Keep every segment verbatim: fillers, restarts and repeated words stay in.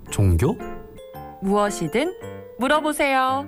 종교? 무엇이든 물어보세요.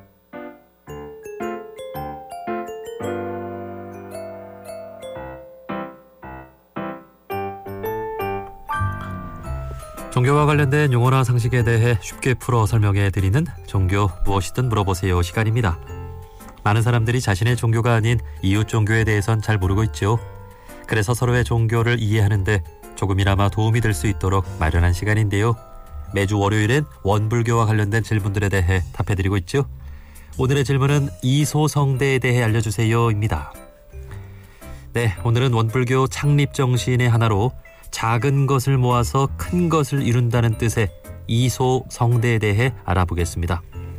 종교와 관련된 용어나 상식에 대해 쉽게 풀어 설명해 드리는 종교 무엇이든 물어보세요 시간입니다. 많은 사람들이 자신의 종교가 아닌 이웃 종교에 대해선 잘 모르고 있죠. 그래서 서로의 종교를 이해하는데 조금이나마 도움이 될 수 있도록 마련한 시간인데요. 매주 월요일엔 원불교와 관련된 질문들에 대해 답해드리고 있죠. 오늘의 질문은 이소성대에 대해 알려주세요입니다. 네, 오늘은 원불교 창립 정신의 하나로 작은 것을 모아서 큰 것을 이룬다는 뜻의 이소성대에 대해 알아보겠습니다.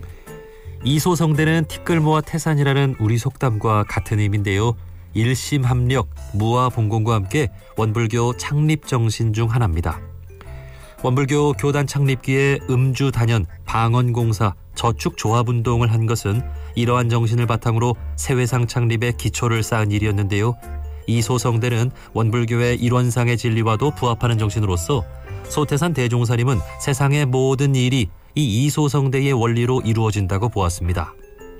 이소성대는 티끌모아 태산이라는 우리 속담과 같은 의미인데요. 일심합력, 무아봉공과 함께 원불교 창립 정신 중 하나입니다. 원불교 교단 창립기에 음주단연, 방언공사, 저축조합운동을 한 것은 이러한 정신을 바탕으로 세회상 창립의 기초를 쌓은 일이었는데요. 이소성대는 원불교의 일원상의 진리와도 부합하는 정신으로서 소태산 대종사님은 세상의 모든 일이 이 이소성대의 원리로 이루어진다고 보았습니다.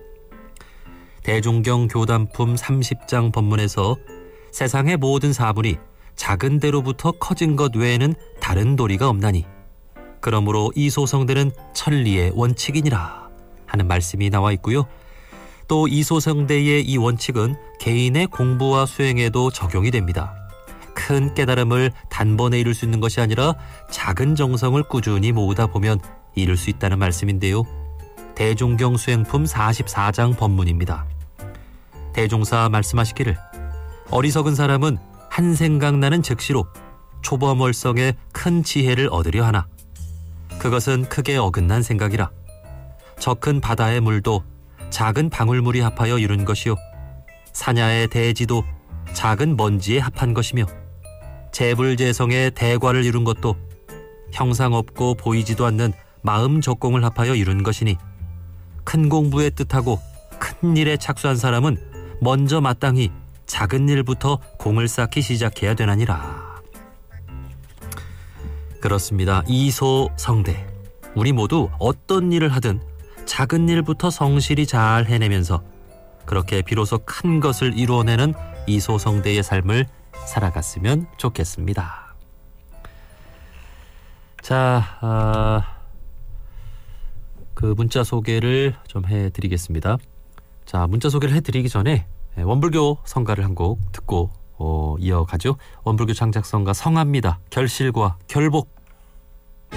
대종경 교단품 삼십 장 법문에서 세상의 모든 사물이 작은 데로부터 커진 것 외에는 다른 도리가 없나니 그러므로 이소성대는 천리의 원칙이니라 하는 말씀이 나와 있고요. 또 이소성대의 이 원칙은 개인의 공부와 수행에도 적용이 됩니다. 큰 깨달음을 단번에 이룰 수 있는 것이 아니라 작은 정성을 꾸준히 모으다 보면 이룰 수 있다는 말씀인데요. 대종경 수행품 사십사 장 법문입니다. 대종사 말씀하시기를 어리석은 사람은 한 생각나는 즉시로 초범월성의 큰 지혜를 얻으려 하나 그것은 크게 어긋난 생각이라 저 큰 바다의 물도 작은 방울물이 합하여 이룬 것이요 사냐의 대지도 작은 먼지에 합한 것이며 재불재성의 대과를 이룬 것도 형상 없고 보이지도 않는 마음 적공을 합하여 이룬 것이니 큰 공부에 뜻하고 큰 일에 착수한 사람은 먼저 마땅히 작은 일부터 공을 쌓기 시작해야 되나니라. 그렇습니다. 이소성대. 우리 모두 어떤 일을 하든 작은 일부터 성실히 잘 해내면서 그렇게 비로소 큰 것을 이루어내는 이소성대의 삶을 살아갔으면 좋겠습니다. 자, 아, 그 문자 소개를 좀 해드리겠습니다. 자, 문자 소개를 해드리기 전에 원불교 성가를 한 곡 듣고 어, 이어가죠. 원불교 창작성가 성합니다. 결실과 결복.